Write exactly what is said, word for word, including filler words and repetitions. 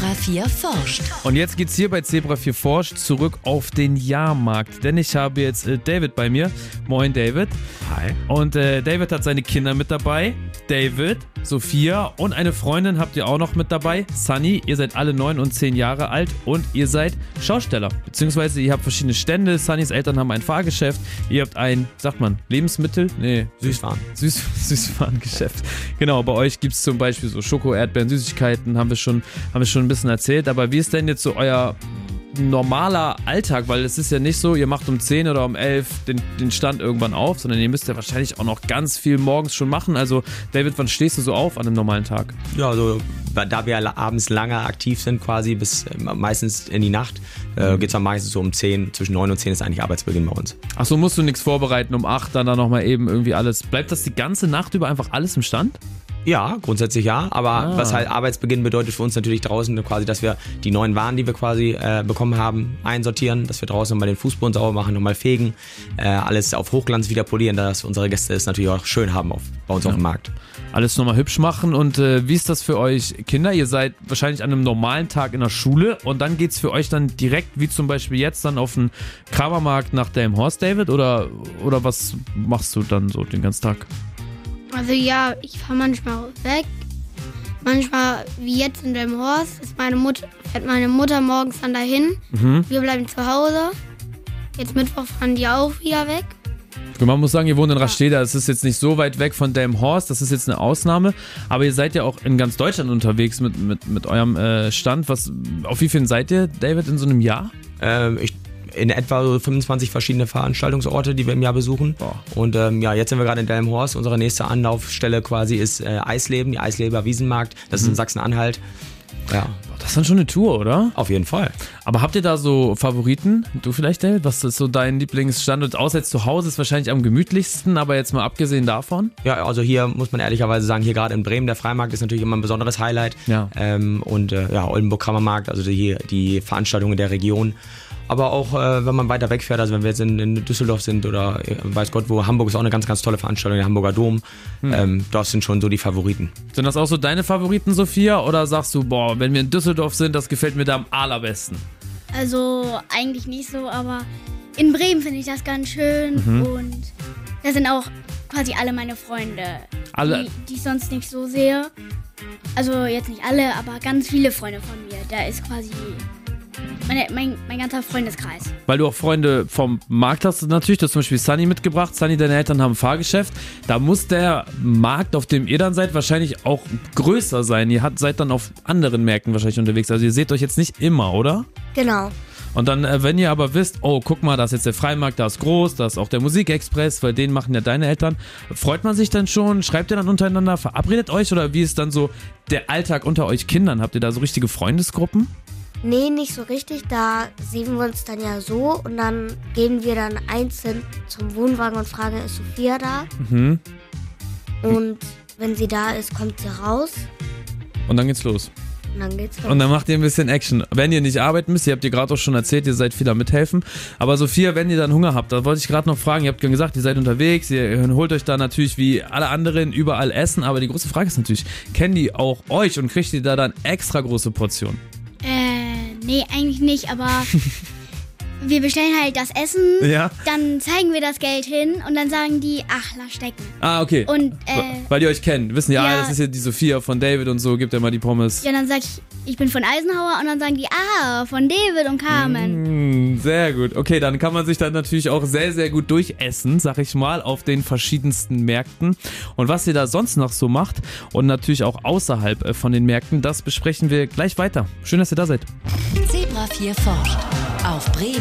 Zebra vier forscht. Und jetzt geht's hier bei Zebra vier forscht zurück auf den Jahrmarkt. Denn ich habe jetzt äh, David bei mir. Moin David. Hi. Und äh, David hat seine Kinder mit dabei. David, Sophia und eine Freundin habt ihr auch noch mit dabei. Sunny, ihr seid alle neun und zehn Jahre alt und ihr seid Schausteller. Beziehungsweise ihr habt verschiedene Stände. Sunnys Eltern haben ein Fahrgeschäft. Ihr habt ein, sagt man, Lebensmittel? Nee. Süßwaren. Süß, Süßwarengeschäft. Genau, bei euch gibt es zum Beispiel so Schoko, Erdbeeren, Süßigkeiten, haben wir schon, haben wir schon ein bisschen erzählt. Aber wie ist denn jetzt so euer normaler Alltag? Weil es ist ja nicht so, ihr macht um zehn oder um elf den, den Stand irgendwann auf, sondern ihr müsst ja wahrscheinlich auch noch ganz viel morgens schon machen. Also David, wann stehst du so auf an einem normalen Tag? Ja, also da wir abends lange aktiv sind, quasi bis äh, meistens in die Nacht, äh, geht es dann meistens so um zehn, zwischen neun und zehn ist eigentlich Arbeitsbeginn bei uns. Ach so, musst du nichts vorbereiten, um acht dann da nochmal eben irgendwie alles. Bleibt das die ganze Nacht über einfach alles im Stand? Ja, grundsätzlich ja, aber Ah. was halt Arbeitsbeginn bedeutet für uns natürlich draußen quasi, dass wir die neuen Waren, die wir quasi äh, bekommen haben, einsortieren, dass wir draußen nochmal den Fußboden sauber machen, nochmal fegen, äh, alles auf Hochglanz wieder polieren, dass unsere Gäste es natürlich auch schön haben auf, bei uns Ja. auf dem Markt. Alles nochmal hübsch machen. Und äh, wie ist das für euch Kinder? Ihr seid wahrscheinlich an einem normalen Tag in der Schule und dann geht's für euch dann direkt, wie zum Beispiel jetzt, dann auf den Kramermarkt nach Delmenhorst, David? Oder, oder was machst du dann so den ganzen Tag? Also ja, ich fahre manchmal weg. Manchmal, wie jetzt in Delmenhorst, ist meine Mutter, fährt meine Mutter morgens dann dahin. Mhm. Wir bleiben zu Hause. Jetzt Mittwoch fahren die auch wieder weg. Man muss sagen, ihr wohnt in Rasteda, das ist jetzt nicht so weit weg von Delmenhorst, das ist jetzt eine Ausnahme, aber ihr seid ja auch in ganz Deutschland unterwegs mit, mit, mit eurem äh, Stand. Was, auf wie vielen seid ihr, David, in so einem Jahr? Ähm, ich in etwa so fünfundzwanzig verschiedene Veranstaltungsorte, die wir im Jahr besuchen. Boah. Und ähm, ja, jetzt sind wir gerade in Delmenhorst. Unsere nächste Anlaufstelle quasi ist äh, Eisleben, die Eisleber Wiesenmarkt. Das ist in Sachsen-Anhalt. Ja, Das ist dann schon eine Tour, oder? auf jeden Fall. Aber habt ihr da so Favoriten? Du vielleicht, David? Was ist so dein Lieblingsstandort? Außer jetzt zu Hause ist wahrscheinlich am gemütlichsten, aber jetzt mal abgesehen davon? Ja, also hier muss man ehrlicherweise sagen, hier gerade in Bremen, der Freimarkt ist natürlich immer ein besonderes Highlight. Ja. Ähm, und äh, ja, Oldenburg-Kramermarkt, also die, die Veranstaltungen der Region. Aber auch, äh, wenn man weiter wegfährt, also wenn wir jetzt in, in Düsseldorf sind oder äh, weiß Gott wo, Hamburg ist auch eine ganz, ganz tolle Veranstaltung, der Hamburger Dom. Hm. Ähm, das sind schon so die Favoriten. Sind das auch so deine Favoriten, Sophia? Oder sagst du, boah, wenn wir in Düsseldorf sind, das gefällt mir da am allerbesten? Also eigentlich nicht so, aber in Bremen finde ich das ganz schön Mhm. und da sind auch quasi alle meine Freunde, Alle? die, die ich sonst nicht so sehe. Also jetzt nicht alle, aber ganz viele Freunde von mir. Da ist quasi meine, mein, mein ganzer Freundeskreis. Weil du auch Freunde vom Markt hast, natürlich. Du hast zum Beispiel Sunny mitgebracht. Sunny, deine Eltern haben ein Fahrgeschäft. Da muss der Markt, auf dem ihr dann seid, wahrscheinlich auch größer sein. Ihr habt, seid dann auf anderen Märkten wahrscheinlich unterwegs. Also ihr seht euch jetzt nicht immer, oder? Genau. Und dann, äh, wenn ihr aber wisst, oh, guck mal, da ist jetzt der Freimarkt, da ist groß, da ist auch der Musikexpress, weil den machen ja deine Eltern. Freut man sich dann schon? Schreibt ihr dann untereinander? Verabredet euch? Oder wie ist dann so der Alltag unter euch Kindern? Habt ihr da so richtige Freundesgruppen? Nee, nicht so richtig. Da sehen wir uns dann ja so und dann gehen wir dann einzeln zum Wohnwagen und fragen, ist Sophia da? Mhm. Und wenn sie da ist, kommt sie raus Und dann geht's los. und dann geht's los. Und dann macht ihr ein bisschen Action. Wenn ihr nicht arbeiten müsst, ihr habt ihr gerade auch schon erzählt, ihr seid viel am Mithelfen. Aber Sophia, wenn ihr dann Hunger habt, da wollte ich gerade noch fragen, ihr habt ja gesagt, ihr seid unterwegs, ihr holt euch da natürlich wie alle anderen überall Essen, aber die große Frage ist natürlich, kennen die auch euch und kriegt ihr da dann extra große Portionen? Äh, nee, eigentlich nicht, aber wir bestellen halt das Essen, Ja. dann zeigen wir das Geld hin und dann sagen die, ach, lass stecken. Ah, okay. Und äh, Weil die euch kennen, wissen ja, Ja. das ist ja die Sophia von David und so, gibt ja mal die Pommes. ja, dann sag ich, ich bin von Eisenhower und dann sagen die, ah, von David und Carmen. Mm, sehr gut. Okay, dann kann man sich dann natürlich auch sehr, sehr gut durchessen, sag ich mal, auf den verschiedensten Märkten. Und was ihr da sonst noch so macht und natürlich auch außerhalb äh, von den Märkten, das besprechen wir gleich weiter. Schön, dass ihr da seid. Zebra vier forscht. Auf Bremen